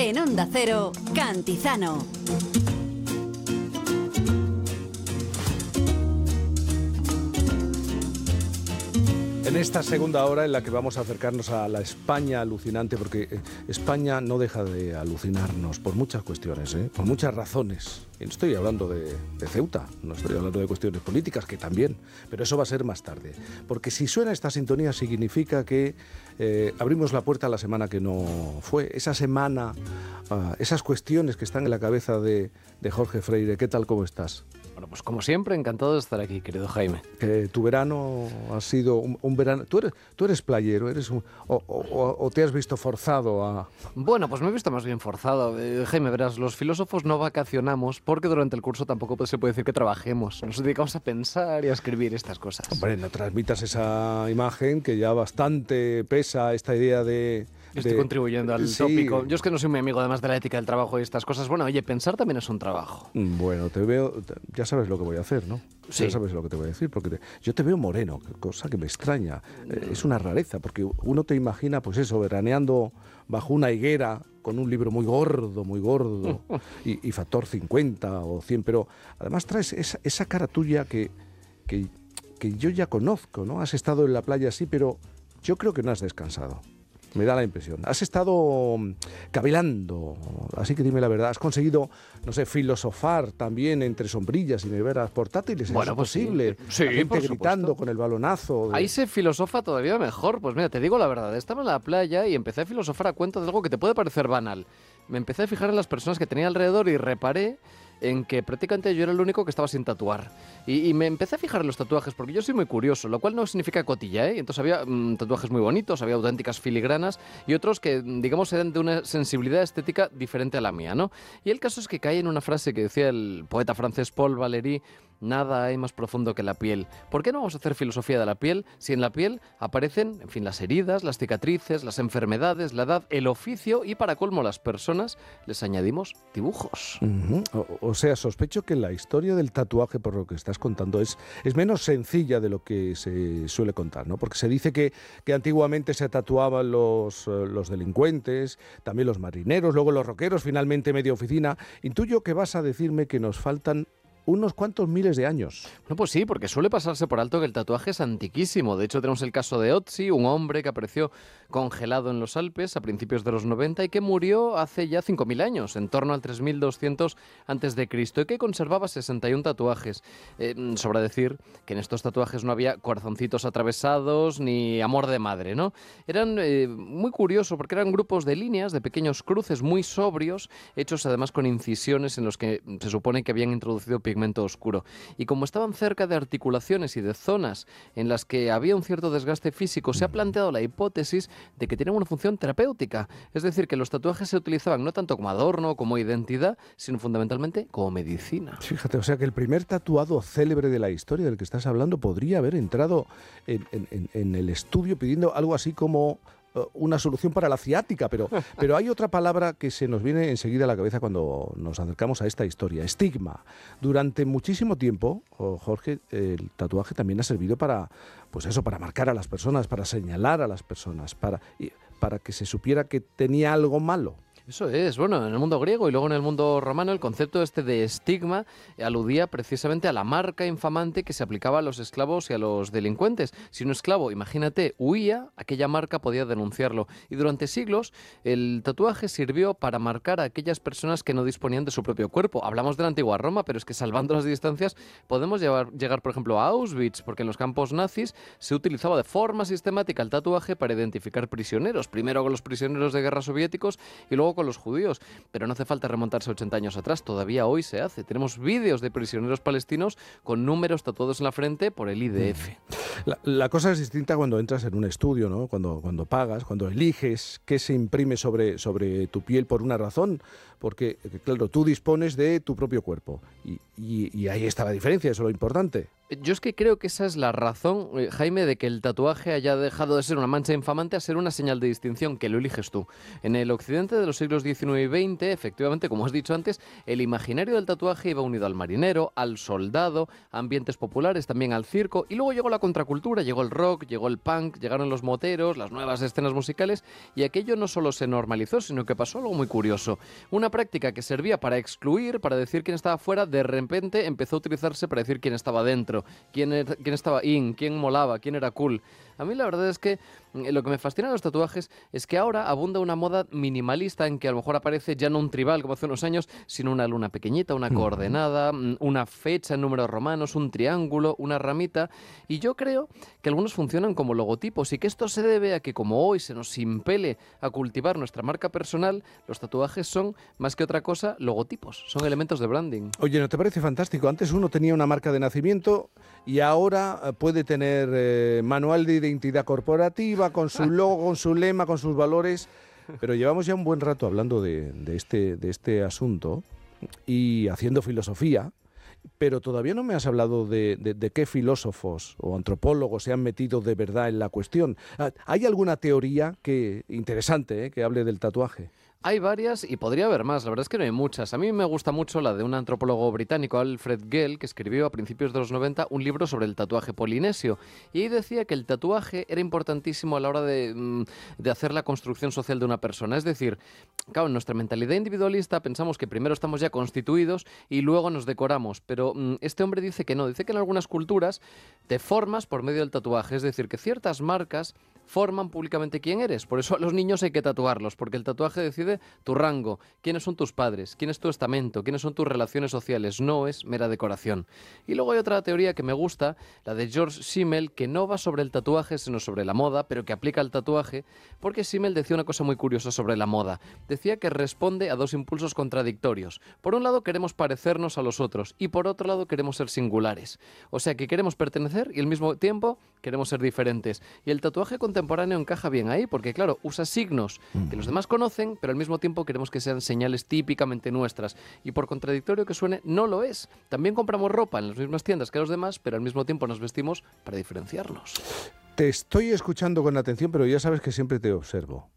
En Onda Cero, Cantizano. En esta segunda hora en la que vamos a acercarnos a la España alucinante, porque España no deja de alucinarnos por muchas cuestiones, por muchas razones. Y no estoy hablando de Ceuta, no estoy hablando de cuestiones políticas, que también, pero eso va a ser más tarde. Porque si suena esta sintonía significa que abrimos la puerta a la semana que no fue. Esa semana, esas cuestiones que están en la cabeza de Jorge Freire. ¿Qué tal, cómo estás? Bueno, pues como siempre, encantado de estar aquí, querido Jaime. Tu verano ha sido un verano... ¿Tú eres playero? ¿O te has visto forzado a...? Bueno, pues me he visto más bien forzado. Jaime, verás, los filósofos no vacacionamos porque durante el curso tampoco se puede decir que trabajemos. Nos dedicamos a pensar y a escribir estas cosas. Hombre, no transmitas esa imagen que ya bastante pesa esta idea de... Estoy contribuyendo al tópico. Yo es que no soy muy amigo además de la ética del trabajo y estas cosas. Bueno, oye, pensar también es un trabajo. Bueno, te veo... Ya sabes lo que voy a hacer, ¿no? Sí. Ya sabes lo que te voy a decir, porque yo te veo moreno, cosa que me extraña. Es una rareza, porque uno te imagina, pues eso, veraneando bajo una higuera con un libro muy gordo, y factor 50 o 100, pero además traes esa cara tuya que yo ya conozco, ¿no? Has estado en la playa, sí, pero yo creo que no has descansado. Me da la impresión. Has estado cavilando, así que dime la verdad. ¿Has conseguido, no sé, filosofar también entre sombrillas y neveras portátiles? Bueno, ¿Es pues posible? Sí, la gente por gritando supuesto. con el balonazo. Ahí se filosofa todavía mejor. Pues mira, te digo la verdad. Estaba en la playa y empecé a filosofar a cuento de algo que te puede parecer banal. Me empecé a fijar en las personas que tenía alrededor y reparé en que prácticamente yo era el único que estaba sin tatuar. Y me empecé a fijar en los tatuajes, porque yo soy muy curioso, lo cual no significa cotilla, ¿eh? Entonces había tatuajes muy bonitos, había auténticas filigranas y otros que, digamos, eran de una sensibilidad estética diferente a la mía, ¿no? Y el caso es que caí en una frase que decía el poeta francés Paul Valéry: nada hay más profundo que la piel. ¿Por qué no vamos a hacer filosofía de la piel si en la piel aparecen, en fin, las heridas, las cicatrices, las enfermedades, la edad, el oficio y, para colmo, las personas, les añadimos dibujos? O sea, sospecho que la historia del tatuaje, por lo que estás contando, es menos sencilla de lo que se suele contar, ¿no? Porque se dice que antiguamente se tatuaban los delincuentes, también los marineros, luego los rockeros, finalmente media oficina. Intuyo que vas a decirme que nos faltan unos cuantos miles de años. Bueno, pues sí, porque suele pasarse por alto que el tatuaje es antiquísimo. De hecho, tenemos el caso de Otzi, un hombre que apareció congelado en los Alpes a principios de los 90 y que murió hace ya 5.000 años, en torno al 3200 a.C., y que conservaba 61 tatuajes. Sobra decir que en estos tatuajes no había corazoncitos atravesados ni amor de madre, ¿no? Eran muy curiosos porque eran grupos de líneas, de pequeños cruces muy sobrios, hechos además con incisiones en los que se supone que habían introducido pigmento oscuro. Y como estaban cerca de articulaciones y de zonas en las que había un cierto desgaste físico, se ha planteado la hipótesis de que tienen una función terapéutica. Es decir, que los tatuajes se utilizaban no tanto como adorno, como identidad, sino fundamentalmente como medicina. Fíjate, o sea que el primer tatuado célebre de la historia del que estás hablando podría haber entrado en el estudio pidiendo algo así como una solución para la ciática, pero hay otra palabra que se nos viene enseguida a la cabeza cuando nos acercamos a esta historia: estigma. Durante muchísimo tiempo, Jorge, el tatuaje también ha servido para marcar a las personas, para señalar a las personas, para que se supiera que tenía algo malo. Eso es, bueno, en el mundo griego y luego en el mundo romano el concepto de estigma aludía precisamente a la marca infamante que se aplicaba a los esclavos y a los delincuentes. Si un esclavo, imagínate, huía, aquella marca podía denunciarlo. Y durante siglos el tatuaje sirvió para marcar a aquellas personas que no disponían de su propio cuerpo. Hablamos de la antigua Roma, pero es que salvando las distancias podemos llegar, por ejemplo, a Auschwitz, porque en los campos nazis se utilizaba de forma sistemática el tatuaje para identificar prisioneros. Primero con los prisioneros de guerra soviéticos y luego con los judíos, pero no hace falta remontarse 80 años atrás, todavía hoy se hace. Tenemos vídeos de prisioneros palestinos con números tatuados en la frente por el IDF. La cosa es distinta cuando entras en un estudio, ¿no? Cuando pagas, cuando eliges qué se imprime sobre tu piel por una razón, porque, claro, tú dispones de tu propio cuerpo. Y ahí está la diferencia, eso es lo importante. Yo es que creo que esa es la razón, Jaime, de que el tatuaje haya dejado de ser una mancha infamante a ser una señal de distinción, que lo eliges tú. En el occidente de los siglos XIX y XX, efectivamente, como has dicho antes, el imaginario del tatuaje iba unido al marinero, al soldado, a ambientes populares, también al circo, y luego llegó la contracultura, llegó el rock, llegó el punk, llegaron los moteros, las nuevas escenas musicales, y aquello no solo se normalizó, sino que pasó algo muy curioso. Una práctica que servía para excluir, para decir quién estaba fuera, de repente empezó a utilizarse para decir quién estaba dentro. Quién estaba in, quién molaba, quién era cool. A mí la verdad es que lo que me fascina de los tatuajes es que ahora abunda una moda minimalista en que a lo mejor aparece ya no un tribal como hace unos años, sino una luna pequeñita, una coordenada, una fecha en números romanos, un triángulo, una ramita. Y yo creo que algunos funcionan como logotipos y que esto se debe a que como hoy se nos impele a cultivar nuestra marca personal, los tatuajes son, más que otra cosa, logotipos, son elementos de branding. Oye, ¿no te parece fantástico? Antes uno tenía una marca de nacimiento y ahora puede tener manual de identidad corporativa, con su logo, con su lema, con sus valores, pero llevamos ya un buen rato hablando de este asunto y haciendo filosofía, pero todavía no me has hablado de qué filósofos o antropólogos se han metido de verdad en la cuestión. ¿Hay alguna teoría interesante que hable del tatuaje? Hay varias y podría haber más, la verdad es que no hay muchas. A mí me gusta mucho la de un antropólogo británico, Alfred Gell, que escribió a principios de los 90 un libro sobre el tatuaje polinesio. Y ahí decía que el tatuaje era importantísimo a la hora de hacer la construcción social de una persona. Es decir, claro, en nuestra mentalidad individualista pensamos que primero estamos ya constituidos y luego nos decoramos. Pero este hombre dice que no, dice que en algunas culturas te formas por medio del tatuaje. Es decir, que ciertas marcas forman públicamente quién eres. Por eso a los niños hay que tatuarlos, porque el tatuaje decide tu rango, quiénes son tus padres, quién es tu estamento, quiénes son tus relaciones sociales, no es mera decoración. Y luego hay otra teoría que me gusta, la de George Simmel, que no va sobre el tatuaje, sino sobre la moda, pero que aplica al tatuaje, porque Simmel decía una cosa muy curiosa sobre la moda. Decía que responde a dos impulsos contradictorios. Por un lado queremos parecernos a los otros, y por otro lado queremos ser singulares. O sea que queremos pertenecer y al mismo tiempo queremos ser diferentes. Y el tatuaje contemporáneo encaja bien ahí, porque claro, usa signos que los demás conocen, pero al mismo tiempo queremos que sean señales típicamente nuestras. Y por contradictorio que suene, no lo es. También compramos ropa en las mismas tiendas que los demás, pero al mismo tiempo nos vestimos para diferenciarnos. Te estoy escuchando con atención, pero ya sabes que siempre te observo.